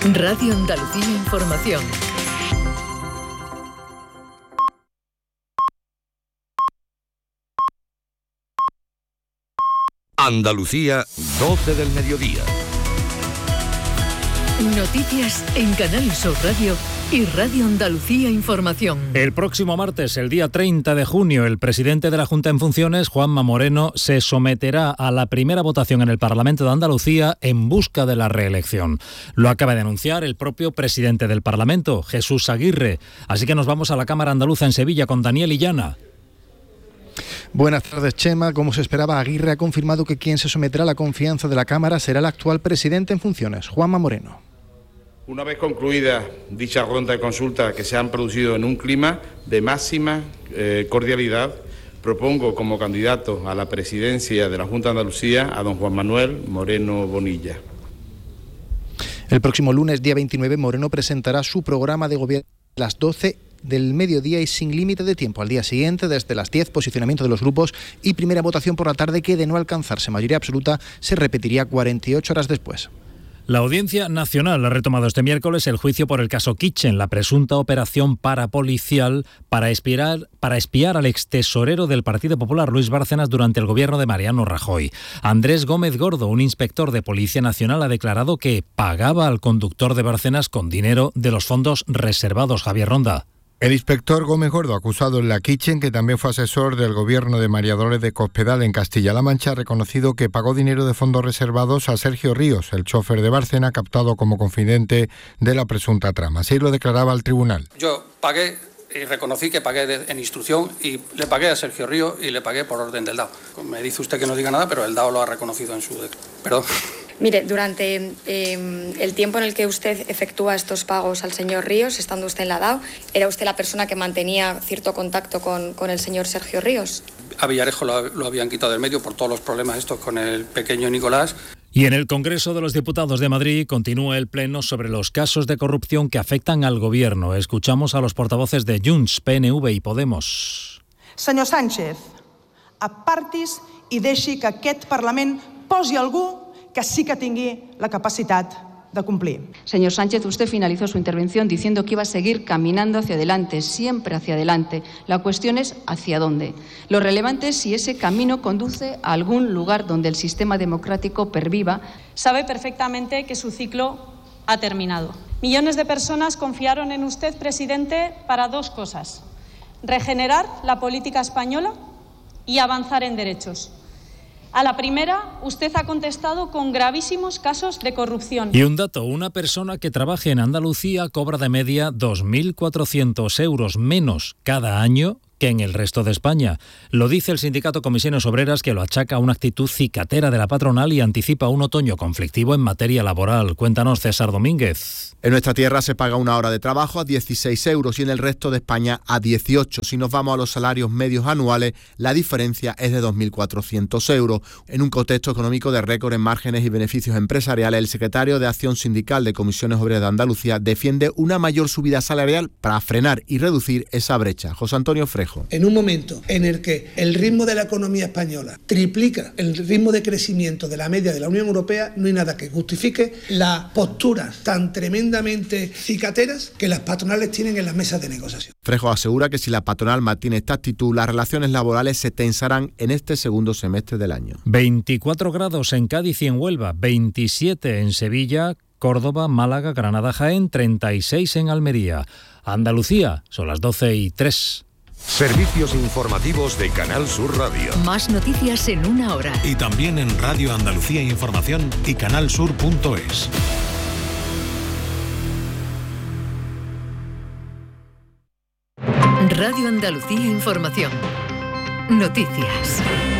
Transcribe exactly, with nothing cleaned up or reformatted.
Radio Andalucía Información. Andalucía, doce del mediodía. Noticias en Canal Sur Radio y Radio Andalucía Información. El próximo martes, el día treinta de junio, el presidente de la Junta en funciones, Juanma Moreno, se someterá a la primera votación en el Parlamento de Andalucía en busca de la reelección. Lo acaba de anunciar el propio presidente del Parlamento, Jesús Aguirre. Así que nos vamos a la Cámara Andaluza en Sevilla con Daniel Illana. Buenas tardes, Chema. Como se esperaba, Aguirre ha confirmado que quien se someterá a la confianza de la Cámara será el actual presidente en funciones, Juanma Moreno. Una vez concluida dicha ronda de consultas que se han producido en un clima de máxima eh, cordialidad, propongo como candidato a la presidencia de la Junta de Andalucía a don Juan Manuel Moreno Bonilla. El próximo lunes, día veintinueve, Moreno presentará su programa de gobierno a las doce del mediodía y sin límite de tiempo. Al día siguiente, desde las diez, posicionamiento de los grupos y primera votación por la tarde que, de no alcanzarse mayoría absoluta, se repetiría cuarenta y ocho horas después. La Audiencia Nacional ha retomado este miércoles el juicio por el caso Kitchen, la presunta operación parapolicial para espiar, para espiar al extesorero del Partido Popular, Luis Bárcenas, durante el gobierno de Mariano Rajoy. Andrés Gómez Gordo, un inspector de Policía Nacional, ha declarado que pagaba al conductor de Bárcenas con dinero de los fondos reservados. Javier Ronda. El inspector Gómez Gordo, acusado en la Kitchen, que también fue asesor del gobierno de María Dolores de Cospedal en Castilla-La Mancha, ha reconocido que pagó dinero de fondos reservados a Sergio Ríos, el chofer de Bárcena, captado como confidente de la presunta trama. Así lo declaraba al tribunal. Yo pagué y reconocí que pagué de, en instrucción y le pagué a Sergio Ríos y le pagué por orden del D A O. Me dice usted que no diga nada, pero el D A O lo ha reconocido en su... Perdón. Mire, durante eh, el tiempo en el que usted efectúa estos pagos al señor Ríos, estando usted en la D A O, ¿era usted la persona que mantenía cierto contacto con, con el señor Sergio Ríos? A Villarejo lo, lo habían quitado del medio por todos los problemas estos con el pequeño Nicolás. Y en el Congreso de los Diputados de Madrid continúa el pleno sobre los casos de corrupción que afectan al Gobierno. Escuchamos a los portavoces de Junts, P N V y Podemos. Senyor Sánchez, apartis i deixi que aquest Parlament posi algú que sí que tingui la capacitat de cumplir. Señor Sánchez, usted finalizó su intervención diciendo que iba a seguir caminando hacia adelante, siempre hacia adelante. La cuestión es hacia dónde. Lo relevante es si ese camino conduce a algún lugar donde el sistema democrático perviva. Sabe perfectamente que su ciclo ha terminado. Millones de personas confiaron en usted, presidente, para dos cosas: regenerar la política española y avanzar en derechos. A la primera, usted ha contestado con gravísimos casos de corrupción. Y un dato, una persona que trabaje en Andalucía cobra de media dos mil cuatrocientos euros menos cada año que en el resto de España. Lo dice el sindicato Comisiones Obreras, que lo achaca a una actitud cicatera de la patronal y anticipa un otoño conflictivo en materia laboral. Cuéntanos, César Domínguez. En nuestra tierra se paga una hora de trabajo a dieciséis euros y en el resto de España a dieciocho. Si nos vamos a los salarios medios anuales, la diferencia es de dos mil cuatrocientos euros. En un contexto económico de récord en márgenes y beneficios empresariales, el secretario de Acción Sindical de Comisiones Obreras de Andalucía defiende una mayor subida salarial para frenar y reducir esa brecha. José Antonio Frejo. En un momento en el que el ritmo de la economía española triplica el ritmo de crecimiento de la media de la Unión Europea, no hay nada que justifique las posturas tan tremendamente cicateras que las patronales tienen en las mesas de negociación. Frejo asegura que si la patronal mantiene esta actitud, las relaciones laborales se tensarán en este segundo semestre del año. veinticuatro grados en Cádiz y en Huelva, veintisiete en Sevilla, Córdoba, Málaga, Granada, Jaén, treinta y seis en Almería. Andalucía, son las doce y tres. Servicios informativos de Canal Sur Radio. Más noticias en una hora. Y también en Radio Andalucía Información y canalsur punto es. Radio Andalucía Información. Noticias.